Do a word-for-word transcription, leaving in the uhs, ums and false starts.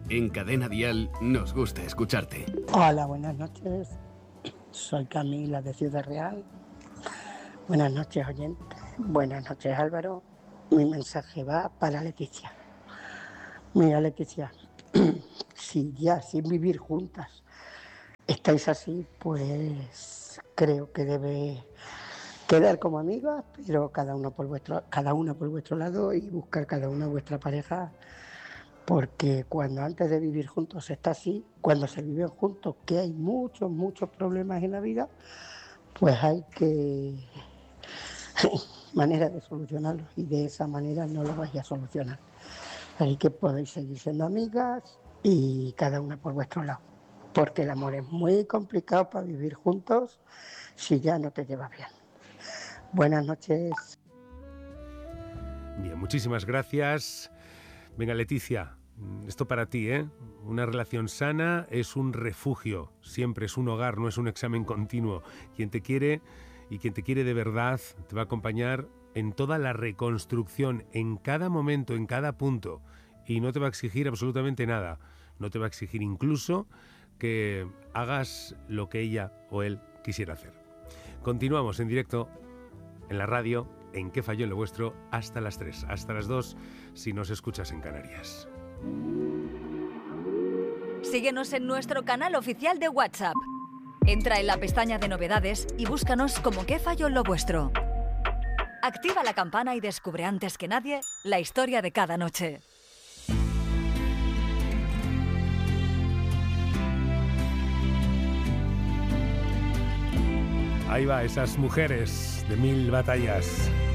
En Cadena Dial nos gusta escucharte. Hola, buenas noches. Soy Camila de Ciudad Real. Buenas noches, oyentes. Buenas noches, Álvaro. Mi mensaje va para Leticia. Mira, Leticia, si ya sin vivir juntas estáis así, pues creo que debe quedar como amigas, pero cada uno por vuestro, cada una por vuestro lado y buscar cada una vuestra pareja, porque cuando antes de vivir juntos está así, cuando se viven juntos, que hay muchos, muchos problemas en la vida, pues hay que manera de solucionarlos y de esa manera no lo vais a solucionar. Así que podéis seguir siendo amigas y cada una por vuestro lado, porque el amor es muy complicado para vivir juntos si ya no te llevas bien. Buenas noches. Bien, muchísimas gracias. Venga, Leticia, esto para ti, ¿eh? Una relación sana es un refugio, siempre es un hogar, no es un examen continuo. Quien te quiere y quien te quiere de verdad te va a acompañar en toda la reconstrucción, en cada momento, en cada punto, y no te va a exigir absolutamente nada. No te va a exigir incluso que hagas lo que ella o él quisiera hacer. Continuamos en directo en la radio, en ¿Qué falló en lo vuestro? Hasta las tres, hasta las dos, si nos escuchas en Canarias. Síguenos en nuestro canal oficial de WhatsApp. Entra en la pestaña de novedades y búscanos como ¿Qué falló en lo vuestro? Activa la campana y descubre antes que nadie la historia de cada noche. Ahí va, esas mujeres de mil batallas.